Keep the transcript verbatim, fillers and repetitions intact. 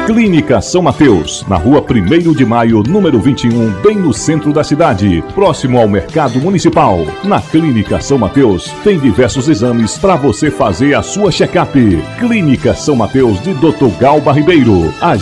Clínica São Mateus, na rua primeiro de maio, número vinte e um, bem no centro da cidade, próximo ao Mercado Municipal. Na Clínica São Mateus, tem diversos exames para você fazer a sua check-up. Clínica São Mateus de doutor Galba Ribeiro.